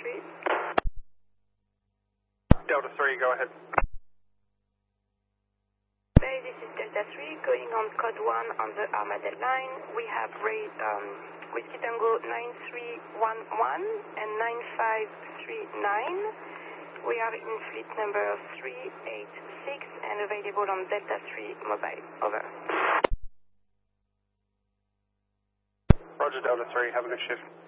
3. Delta 3, go ahead. Bay, this is Delta 3, going on code 1 on the Armadale line. We have Whiskey Tango 9311 and 9539. We are in fleet number 386 and available on Delta 3 mobile. Over. Roger, Delta 3, have a good shift.